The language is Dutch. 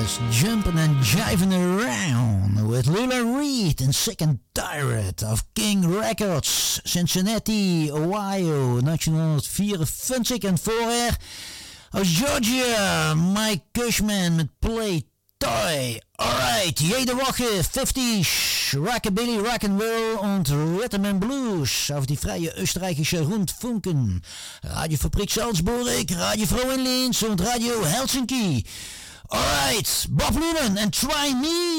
is jumping and jiving around with Lula Reed and Sick and Tired of King Records, Cincinnati, Ohio, 1954. En voorher aus Georgia, Mike Cushman met Play Toy. Alright, jede Woche 50s, Rockabilly, Rock'n'Roll und Rhythm and Blues auf die freie österreichische Rundfunken. Radiofabrik Salzburg, Radio Froh in Linz und Radio Helsinki. Alright, Bob Newman and Try Me.